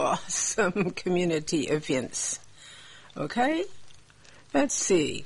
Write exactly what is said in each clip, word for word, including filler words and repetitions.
for some community events. Okay? Let's see.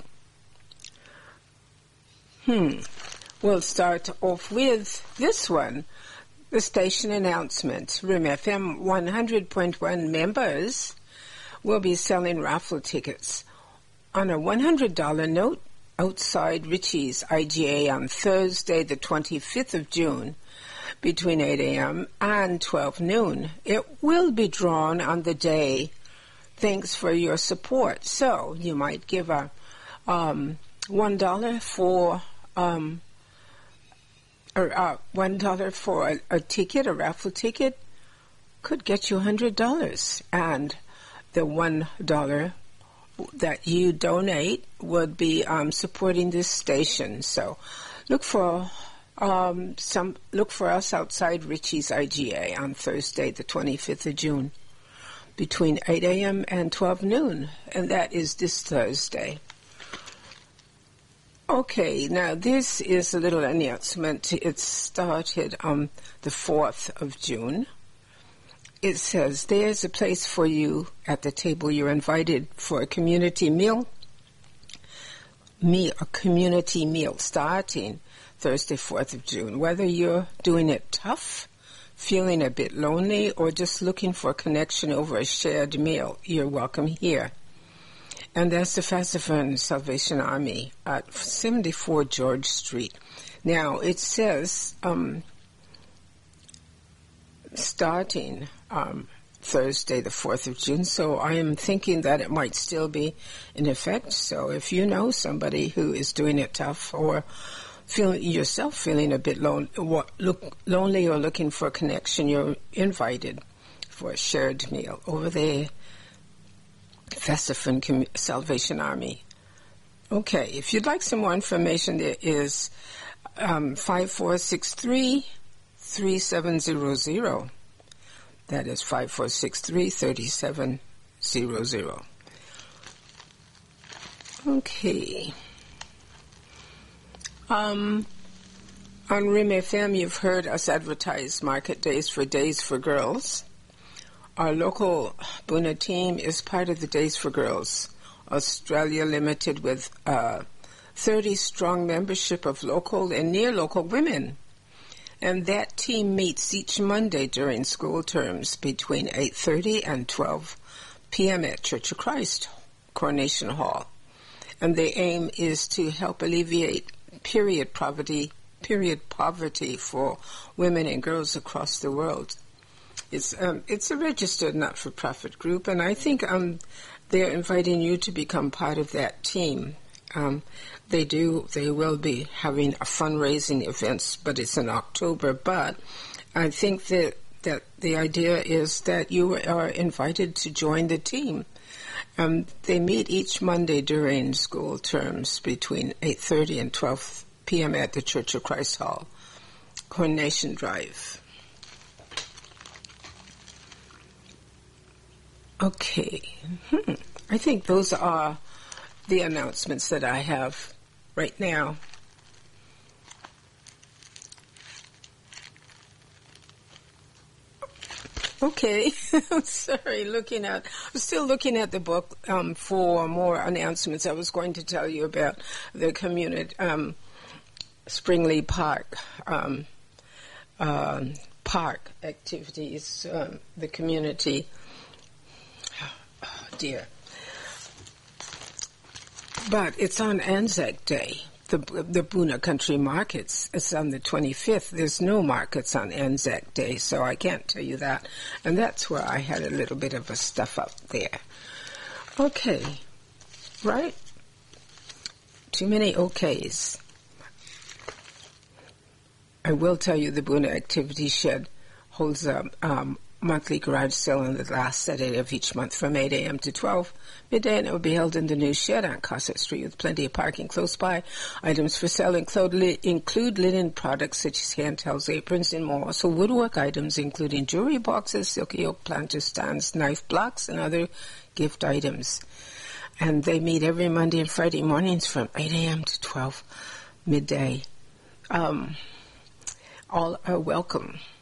Hmm. We'll start off with this one. The station announcement. R I M F M one hundred point one members will be selling raffle tickets on a one hundred dollars note outside Richie's I G A on Thursday, the twenty-fifth of June, between eight a.m. and twelve noon. It will be drawn on the day. Thanks for your support. So you might give a um, one dollar for um, or uh, one dollar for a, a ticket, a raffle ticket, could get you a hundred dollars, and the one dollar that you donate would be um, supporting this station. So look for um, some. Look for us outside Richie's I G A on Thursday, the twenty-fifth of June, between eight a.m. and twelve noon, and that is this Thursday. Okay, now this is a little announcement. It started on the fourth of June. It says, there's a place for you at the table. You're invited for a community meal. Me, a community meal starting Thursday, fourth of June. Whether you're doing it tough, feeling a bit lonely, or just looking for a connection over a shared meal, you're welcome here. And that's the Fasafan Salvation Army at seventy-four George Street. Now, it says um, starting um, Thursday, the fourth of June, so I am thinking that it might still be in effect. So if you know somebody who is doing it tough, or feeling yourself feeling a bit lone, look, lonely or looking for a connection, you're invited for a shared meal over there. Festifan Salvation Army. Okay, if you'd like some more information, there is um, five four six three, three seven zero zero. That is five four six three, three seven zero zero. Okay. Um, on R I M F M, you've heard us advertise Market Days for Days for Girls. Our local Boona team is part of the Days for Girls Australia Limited, with uh, thirty strong membership of local and near local women. And that team meets each Monday during school terms between eight thirty and twelve p.m. at Church of Christ, Coronation Hall. And the aim is to help alleviate period poverty, period poverty for women and girls across the world. It's um, it's a registered not-for-profit group, and I think um, they're inviting you to become part of that team. Um, they do. They will be having a fundraising events, but it's in October. But I think that that the idea is that you are invited to join the team. Um, they meet each Monday during school terms between eight thirty and twelve p.m. at the Church of Christ Hall, Coronation Drive. Okay. Hmm. I think those are the announcements that I have right now. Okay. Sorry, looking at, I'm still looking at the book um, for more announcements. I was going to tell you about the community, um, Springley Park, um, uh, park activities, um, the community. Oh, dear. But it's on Anzac Day, the the Boona Country Markets. It's on the twenty-fifth. There's no markets on Anzac Day, so I can't tell you that. And that's where I had a little bit of a stuff up there. Okay. Right? Too many okays. I will tell you the Boona Activity Shed holds a um, monthly garage sale on the last Saturday of each month from eight a.m. to twelve midday, and it will be held in the new shed on Cosset Street with plenty of parking close by. Items for sale include, li- include linen products such as handhelds, aprons, and more. Also woodwork items including jewelry boxes, silky oak planter stands, knife blocks, and other gift items. And they meet every Monday and Friday mornings from eight a.m. to twelve midday. Um, all are welcome.